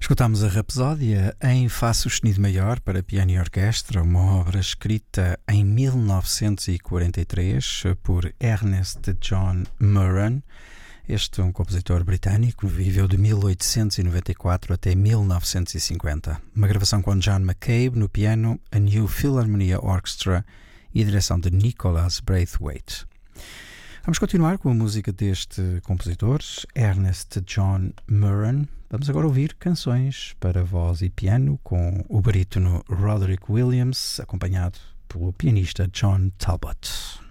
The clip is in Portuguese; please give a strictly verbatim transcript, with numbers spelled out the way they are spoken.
Escutámos a Rapsódia em Fá sustenido maior para piano e orquestra, uma obra escrita em mil novecentos e quarenta e três por Ernest John Murran. Este é um compositor britânico, viveu de mil oitocentos e noventa e quatro até mil novecentos e cinquenta. Uma gravação com John McCabe no piano, a New Philharmonia Orchestra e a direção de Nicholas Braithwaite. Vamos continuar com a música deste compositor, Ernest John Murran. Vamos agora ouvir canções para voz e piano com o barítono Roderick Williams, acompanhado pelo pianista John Talbot.